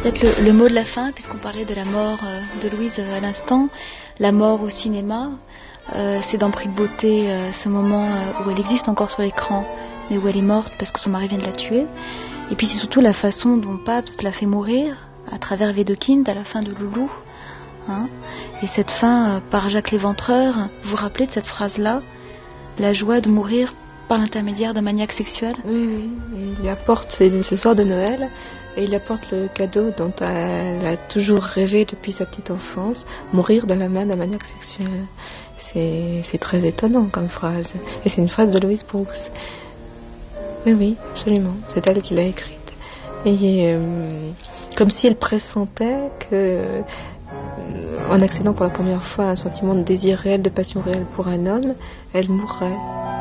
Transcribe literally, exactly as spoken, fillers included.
Peut-être le, le mot de la fin, puisqu'on parlait de la mort euh, de Louise euh, à l'instant, la mort au cinéma, euh, c'est dans Prix de beauté euh, ce moment euh, où elle existe encore sur l'écran, mais où elle est morte parce que son mari vient de la tuer. Et puis c'est surtout la façon dont Pabst l'a fait mourir, à travers Wedekind, à la fin de Loulou. Hein. Et cette fin euh, par Jacques Léventreur, vous vous rappelez de cette phrase-là, la joie de mourir par l'intermédiaire d'un maniaque sexuel? Oui, oui, il lui apporte, c'est ce soir de Noël, et il apporte le cadeau dont elle a toujours rêvé depuis sa petite enfance, mourir dans la main d'un maniaque sexuel. C'est, c'est très étonnant comme phrase. Et c'est une phrase de Louise Brooks. Oui, oui, absolument. C'est elle qui l'a écrite. Et euh, comme si elle pressentait que, euh, en accédant pour la première fois à un sentiment de désir réel, de passion réelle pour un homme, elle mourrait.